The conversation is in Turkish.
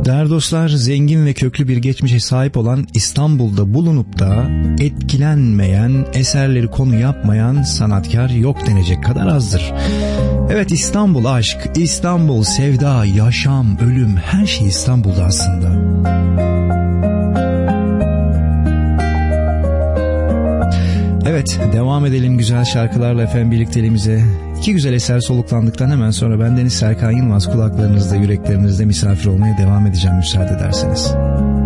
Değerli dostlar, zengin ve köklü bir geçmişe sahip olan İstanbul'da bulunup da etkilenmeyen, eserleri konu yapmayan sanatkar yok denecek kadar azdır. Evet, İstanbul aşk, İstanbul sevda, yaşam, ölüm, her şey İstanbul'da aslında. Evet, devam edelim güzel şarkılarla efendim birlikteliğimize. İki güzel eser soluklandıktan hemen sonra ben Deniz Serkan Yılmaz kulaklarınızda, yüreklerinizde misafir olmaya devam edeceğim müsaade ederseniz.